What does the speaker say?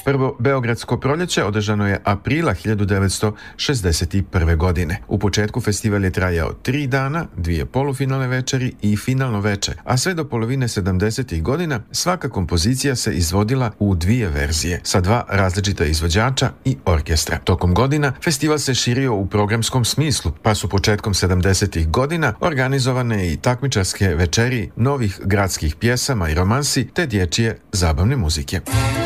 Prvo Beogradsko proljeće održano je aprila 1961. godine. U početku festival je trajao 3 dana, 2 polufinalne večeri i finalno veče, a sve do polovine 70. godina svaka kompozicija se izvodila u 2 verzije, sa 2 različita izvođača i orkestra. Tokom godina festival se širio u programskom smislu, pa su početkom 70. godina organizovane i takmičarske večeri novih gradskih pjesama i romansi te dječje zabavne muzike.